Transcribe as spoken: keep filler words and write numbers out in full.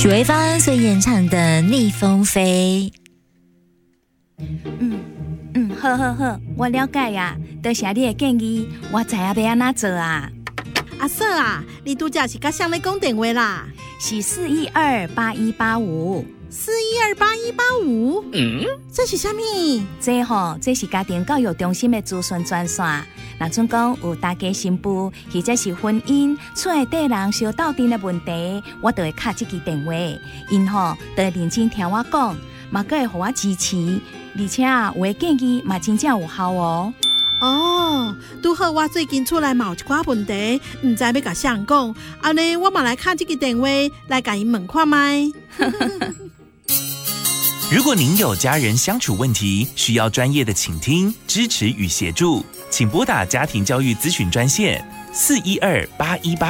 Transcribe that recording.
许维芳所演唱的《逆风飞》。 嗯嗯，好好好，我了解呀，多谢你的建议，我知影要安怎做啊。 阿嫂啊，你拄则是甲谁咧讲电话啦？ 是四一二八一八五。 四一二八一八五，嗯，这是啥物？ 这吼，这是家庭教育中心的资讯专线。若准讲有大家新妇或者是婚姻厝内底人相斗阵的问题，我就会敲这支电话，因吼就会认真听我讲，嘛阁会互我支持，而且啊，有的建议嘛真正有效哦。 哦，拄好我最近厝内嘛有一寡问题，唔知要甲谁人讲，安尼我嘛来敲这支电话来甲因问看卖。 如果您有家人相处问题，需要专业的倾听、支持与协助，请拨打家庭教育咨询专线四一二八一八。